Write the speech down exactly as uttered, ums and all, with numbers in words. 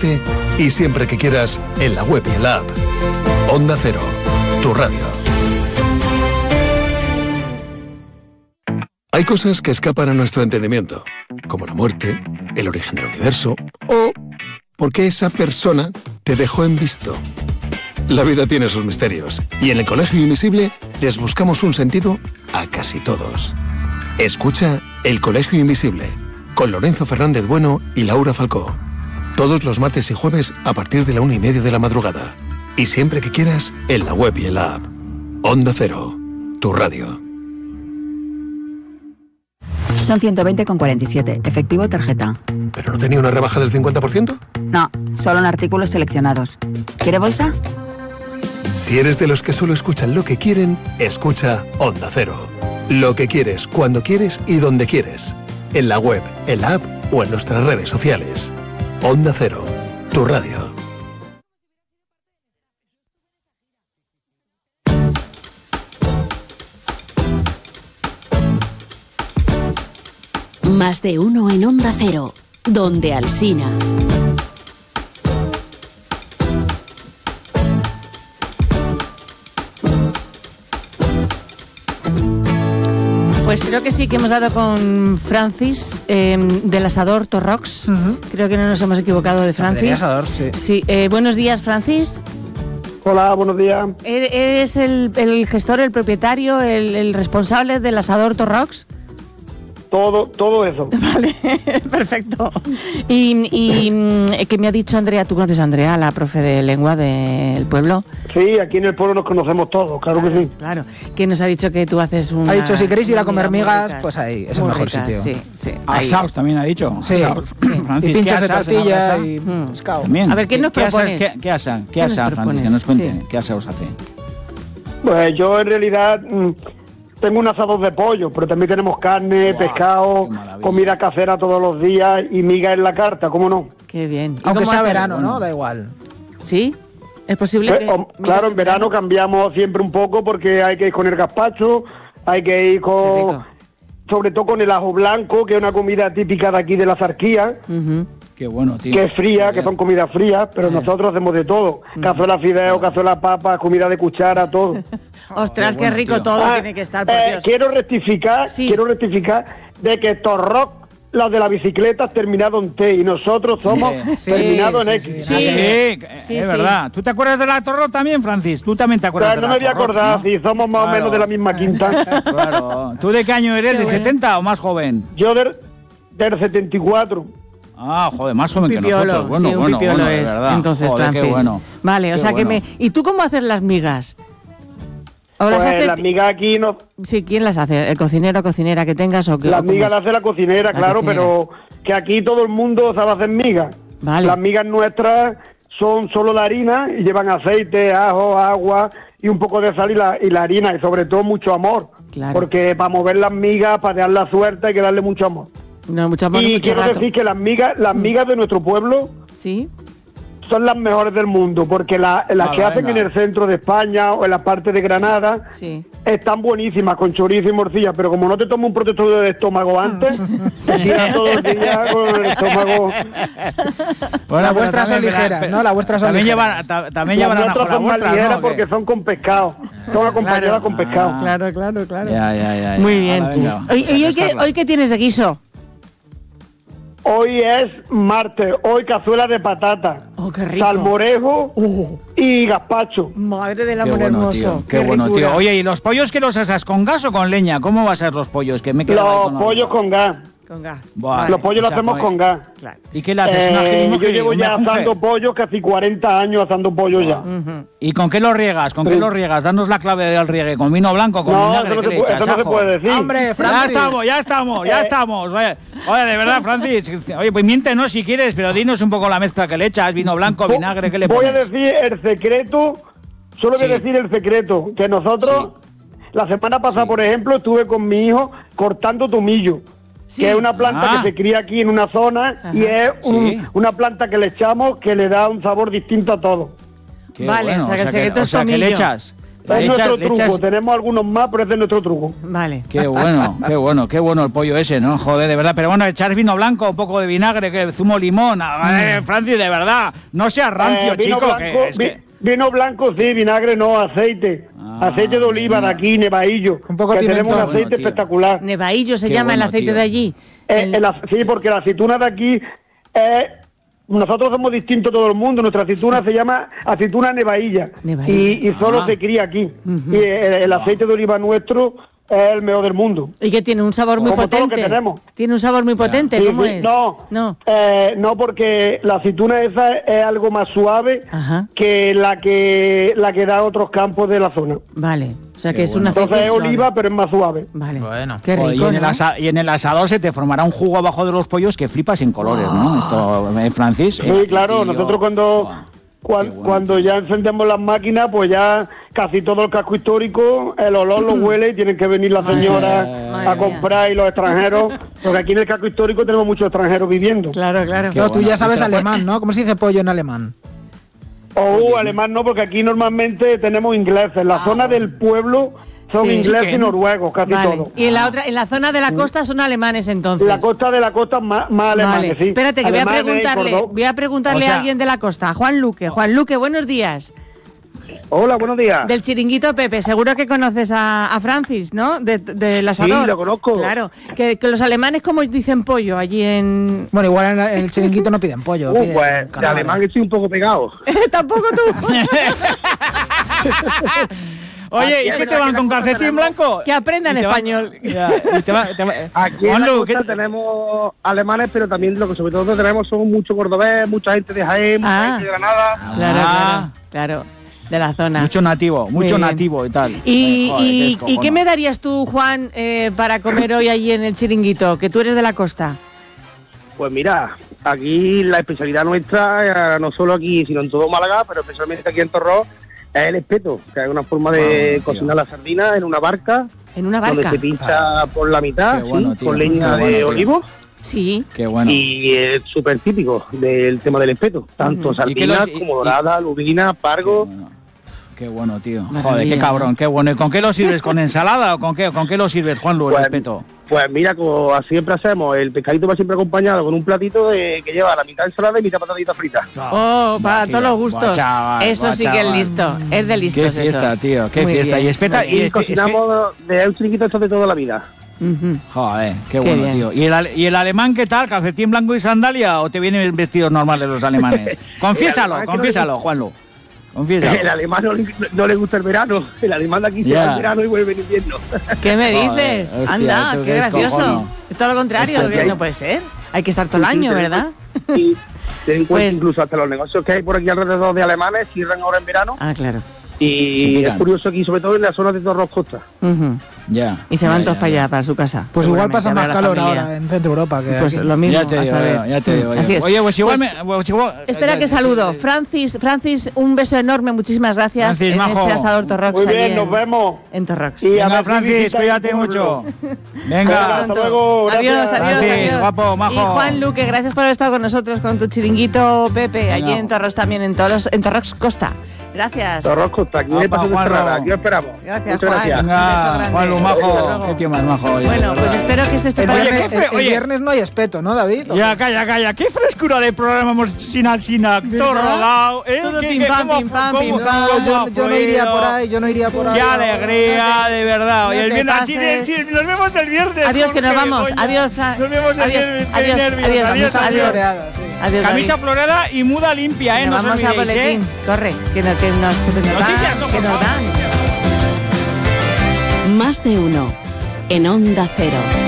siete y siempre que quieras en la web y en la app. Onda Cero, tu radio. Hay cosas que escapan a nuestro entendimiento, como la muerte, el origen del universo o porque esa persona te dejó en visto. La vida tiene sus misterios y en el Colegio Invisible les buscamos un sentido a casi todos. Escucha El Colegio Invisible con Lorenzo Fernández Bueno y Laura Falcó. Todos los martes y jueves a partir de la una y media de la madrugada. Y siempre que quieras en la web y en la app. Onda Cero, tu radio. Son ciento veinte con cuarenta y siete. Efectivo tarjeta. ¿Pero no tenía una rebaja del cincuenta por ciento? No, solo en artículos seleccionados. ¿Quiere bolsa? Si eres de los que solo escuchan lo que quieren, escucha Onda Cero. Lo que quieres, cuando quieres y donde quieres. En la web, en la app o en nuestras redes sociales. Onda Cero, tu radio. Más de uno en Onda Cero, donde Alsina. Pues creo que sí que hemos dado con Francis eh, del Asador Torrox. Uh-huh. Creo que no nos hemos equivocado de Francis. Asador, sí. Sí, eh, buenos días, Francis. Hola, buenos días. ¿Eres el, el gestor, el propietario, el, el responsable del Asador Torrox? Todo, todo eso. Vale, perfecto. Y, y ¿qué me ha dicho Andrea? ¿Tú conoces a Andrea, la profe de lengua del pueblo? Sí, aquí en el pueblo nos conocemos todos, claro, claro que sí. Claro, que nos ha dicho que tú haces un. Ha dicho, si queréis ir a comer migas, pues ahí, es el mejor ricas, sitio. Sí, sí. Asaos también ha dicho. Sí, sí. Francis, y pinchos de asas, tortilla y mm. pescado. También. A ver, ¿qué nos ¿Qué propones? Asas, ¿Qué, qué asa? ¿Qué asa, Francis? Que nos cuente. Sí. ¿Qué asa os hace? Pues yo en realidad mmm, tengo un asador de pollo, pero también tenemos carne, wow, pescado, comida casera todos los días y miga en la carta, ¿cómo no? Qué bien. Aunque sea verano, bueno, ¿no? Da igual. ¿Sí? ¿Es posible pues, que...? O, claro, en verano cambiamos siempre un poco porque hay que ir con el gazpacho, hay que ir con... sobre todo con el ajo blanco, que es una comida típica de aquí de la Zarquía. Uh-huh. Qué bueno, tío. Que es fría, que son comidas frías, pero uh-huh. nosotros hacemos de todo. Cazuela fideo, cazuela papa, comida de cuchara, todo. Ostras, qué, bueno, qué rico tío. Todo ah, tiene que estar, por eh, Dios. Quiero rectificar, sí. quiero rectificar de que Torrox, las de la bicicleta, has terminado en T y nosotros somos sí, terminados sí, en sí, X. Sí, sí, sí, sí es sí. verdad. ¿Tú te acuerdas de la Torrox también, Francis? ¿Tú también te acuerdas pero de la Torrox? No me voy a acordar, ¿no? Si somos más claro. o menos de la misma quinta. Claro. ¿Tú de qué año eres? ¿De setenta o más joven? Yo del, del setenta y cuatro. Ah, joder, más joven pipiolo, que nosotros. Bueno, sí, un bueno, pipiolo bueno, es. De verdad. Entonces, joder, Francis. Qué bueno. Vale, o qué sea bueno. que me... ¿Y tú cómo haces las migas? ¿O pues las, hace... las migas aquí no... Sí, ¿quién las hace? ¿El cocinero o cocinera que tengas? o que, Las o migas las hace la cocinera, la claro, cocinera. Pero que aquí todo el mundo sabe hacer migas. Vale. Las migas nuestras son solo de harina y llevan aceite, ajo, agua y un poco de sal y la, y la harina y sobre todo mucho amor. Claro. Porque para mover las migas, para dar la suerte hay que darle mucho amor. No, mucho amor, y mucho quiero rato. decir que las migas, las migas de nuestro pueblo sí son las mejores del mundo, porque la, las ah, que venga. hacen en el centro de España o en la parte de Granada sí. están buenísimas, con chorizo y morcilla, pero como no te tomo un protector de estómago antes, te tiras todo el día con el estómago. Bueno, las vuestras son ligeras, pero, ¿no? Las vuestras son también ligeras. Llevan, también llevan a son la más ligeras ¿no? porque son con pescado. Son acompañadas claro. con pescado. Ah, claro, claro, claro. Ya, ya, ya, ya. Muy bien. Venga, hoy, ¿y hoy, qué, hoy qué tienes de guiso? Hoy es martes, hoy cazuela de patata, oh, qué rico. Salmorejo uh. y gazpacho. Madre del amor qué bueno, hermoso. Tío, qué, qué bueno, ricura. tío. Oye, ¿y los pollos que los asas con gas o con leña? ¿Cómo va a ser los pollos? Que me los pollos con gas. Con gas. Vale. Los pollos o sea, los hacemos con gas. Claro. ¿Y qué le haces? Eh, ¿Una yo llevo ya asando pollo, casi cuarenta años asando pollo ya. Uh-huh. ¿Y con qué lo riegas? ¿Con sí. qué lo riegas? Danos la clave del riegue. ¿Con vino blanco? ¿Con no, vinagre? Eso no, ¿Qué se, le puede, echas? eso no se puede decir. ¡Hombre, Francis! Ya estamos, ya estamos, ya eh. estamos. Oye, oye, de verdad, Francis. Oye, pues miéntenos si quieres, pero dinos un poco la mezcla que le echas. Vino blanco, vinagre, ¿qué le pones? Voy a decir el secreto, solo voy a decir el secreto, que nosotros, sí. la semana pasada, sí. por ejemplo, estuve con mi hijo cortando tomillo. Sí. Que es una planta ah. que se cría aquí en una zona. Ajá. Y es un, sí. una planta que le echamos que le da un sabor distinto a todo. Qué vale, bueno. o sea que el o sea secreto que, es o sea, tomillo. ¿qué le echas? Es Le nuestro echas- le truco. echas- Tenemos algunos más, pero ese es nuestro truco. Vale. Qué bueno, qué bueno, qué bueno el pollo ese, ¿no? Joder, de verdad. Pero bueno, echar vino blanco, un poco de vinagre, que zumo limón. A ver, Francis, de verdad, no seas rancio, Eh, vino chico. blanco, que es vi- que... vino blanco, sí, vinagre no, aceite. Ah, aceite de oliva de aquí, Nevaillo. Un poco que de tenemos un pimentón. aceite Bueno, tío. espectacular. Nevaillo se Qué llama el bueno, aceite tío. de allí. Eh, El- el ac- sí, porque la aceituna de aquí es... Nosotros somos distintos a todo el mundo. Nuestra aceituna se llama aceituna nevailla. Nevailla. Y, y solo Ah. se cría aquí. Y el, el aceite de oliva nuestro es el mejor del mundo. Y que tiene un sabor muy Como todo lo potente. que tenemos. Tiene un sabor muy potente, Sí, ¿cómo sí, es? No, No. eh, no, porque la aceituna esa es algo más suave Ajá. que la que la que da otros campos de la zona. Vale. O sea Qué que es bueno. un aceite Entonces es suave. oliva, pero es más suave. Vale. Bueno. Qué Joder, rico, y, en el ¿no? asa- y en el asador se te formará un jugo abajo de los pollos que flipas en colores, ¿no? Esto, eh, Francis. Sí, eh, claro, tío. nosotros cuando Buah, cuan- qué bueno, cuando tío. ya encendemos las máquinas, pues ya casi todo el casco histórico, el olor lo huele y tienen que venir las señoras Madre a mía. comprar y los extranjeros, porque aquí en el casco histórico tenemos muchos extranjeros viviendo. Claro, claro. Qué No, tú bueno, ya sabes tío, pero- alemán, ¿no? ¿Cómo se dice pollo en alemán? O alemán no, porque aquí normalmente tenemos ingleses. En la zona del pueblo son Sí. ingleses Sí, y noruegos, casi Vale. todos. Y en la otra, en la zona de la costa son alemanes entonces. La costa de la costa más, más alemanes, Vale. sí. Espérate, que voy a Alemanes y preguntarle, Córdoba. voy a preguntarle O sea- a alguien de la costa, a Juan Luque. Juan Luque, buenos días. Hola, buenos días. Del chiringuito Pepe, seguro que conoces a, a Francis, ¿no? De- Del asador. Sí, lo conozco. Claro. Que, que los alemanes, como dicen pollo allí en... Bueno, igual en, la- en el chiringuito no piden pollo. Uh, piden pues de calamares. alemán estoy un poco pegado. Tampoco tú. Oye, Aquí ¿y es qué te verdad van que con nosotros calcetín tenemos- blanco? Que aprendan Y te van- español. Ya, y te va- te va- Aquí en Juanlu, la ¿qué costa te- tenemos alemanes, pero también lo que sobre todo tenemos son mucho cordobés, mucha gente de Jaén, mucha Ah. gente de Granada. Claro, Ah. claro, claro. De la zona. Mucho nativo, Muy mucho bien. nativo y tal. ¿Y, Joder, y- qué y descojono. qué me darías tú, Juan, eh, para comer hoy allí en el chiringuito? Que tú eres de la costa. Pues mira, aquí la especialidad nuestra, eh, no solo aquí, sino en todo Málaga, pero especialmente aquí en Torró, es el espeto, que es una forma de Ah, tío. cocinar la sardina en una barca, En una donde barca. se pincha por la mitad, Qué bueno, ¿sí? tío, con qué leña bueno, de tío. olivos, Sí. Qué bueno. y es súper típico del tema del espeto, tanto Ujú. ¿Y qué sardina los- y- como y- dorada, lubina, pargo. Qué bueno. Qué bueno, tío. Madre Joder, qué mía. cabrón, qué bueno. ¿Y con qué lo sirves? ¿Con ensalada o con qué, con qué lo sirves, Juanlu, el Pues, respeto? Pues mira, como siempre hacemos, el pescadito va siempre acompañado con un platito de, que lleva la mitad ensalada y mitad patadita frita. Oh, para Buah, tío. todos los gustos. Buah, chaval, eso buah, sí que es chaval. listo. Es de listos Qué eso. fiesta, tío, qué Muy fiesta. bien. Y espeta, y Y este- cocinamos de un chiquito esto de toda la vida. Ujú. Joder, qué, Qué bueno, bien. tío. ¿Y el, ale- ¿Y el alemán qué tal? ¿Calcetín blanco y sandalia o te vienen vestidos normales los alemanes? Confiésalo, alemán es que no confiésalo, le- Juanlu. Confiésalo. El alemán no le, no le gusta el verano. El alemán de aquí se Ya. va en verano y vuelve en invierno. ¿Qué me Joder, dices? hostia, Anda, tú qué qué gracioso. descojono. Es todo lo contrario, Hostia, que tío. no puede ser. Hay que estar todo el Sí, sí, año, ten en ¿verdad? cuenta- Y ten en cuenta Pues- incluso hasta los negocios que hay por aquí alrededor de alemanes cierran ahora en verano. Ah, claro. Se Y pican. es curioso aquí, sobre todo en la zona de Torros Costa. Ujú. Ya. Y se van ya, todos ya, para ya. allá, para su casa. Pues igual seguramente, pasa a ver más a la calor familia. ahora en Centro Europa que Pues aquí. lo mismo, Ya te a digo, saber. yo, ya te digo. Así yo. es. Oye, pues igual Pues, me... pues igual- Espera que sí, saludo. sí. Francis, Francis, un beso enorme, muchísimas gracias Francis, en majo. ese asador Torrox. Muy bien, allí nos en- vemos. En Torrox. Y a Venga, ver si Francis, visitáis cuídate el pueblo. mucho. Venga, Venga. hasta luego, Adiós, gracias. adiós, Francis, adiós. guapo, majo. Y Juan Luque, gracias por haber estado con nosotros con tu chiringuito Pepe, allí Venga. en Torrox también, en Torrox, en Torrox Costa. Gracias. Torros Costa, aquí no hay Apa, paso de Juanro. cerrada, aquí os esperamos. Gracias, Muchas Juan. gracias. Un beso Venga, grande. Juanlu, Hasta majo. luego. Qué tío más majo. oye, Bueno, de pues verdad. espero que estés El Oye, preparado. viernes, qué fe- el- el oye. viernes no hay espeto, ¿no, David? Ya, calla, calla. Qué frescura de programa hemos sin al sin todo rodado. ¿eh? Todo ¿Qué- pim qué- pam, cómo pim fu- pam, cómo- pim No, pam. cómo yo, ha yo no iría fluido? por ahí, yo no iría por ahí. Qué alegría, de verdad. Oye, No el te viernes, así de- pases. sí, nos vemos el viernes. Adiós, que nos Jorge, vamos. coño. Adiós, Fran. Nos vemos el Adiós, viernes. Qué adiós, nervios. adiós, Adiós, Camisa adiós. floreada, sí. Adiós, Camisa David. florada y muda limpia, ¿eh? Que No os vamos a olvidéis, ¿eh? boletín. Corre, que, no, que nos, que nos Noticias, no, dan. Que por nos favor. dan. Más de uno. En Onda Cero.